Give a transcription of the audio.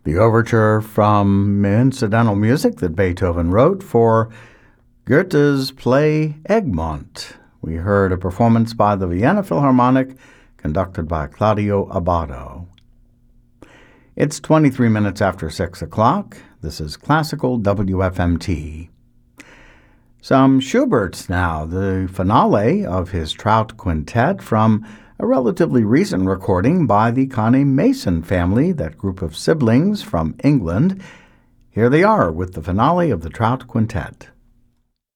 The overture from incidental music that Beethoven wrote for Goethe's play Egmont. We heard a performance by the Vienna Philharmonic, conducted by Claudio Abbado. It's 23 minutes after 6 o'clock. This is Classical WFMT. Some Schubert's now, the finale of his Trout Quintet from a relatively recent recording by the Connie Mason family, that group of siblings from England. Here they are with the finale of the Trout Quintet.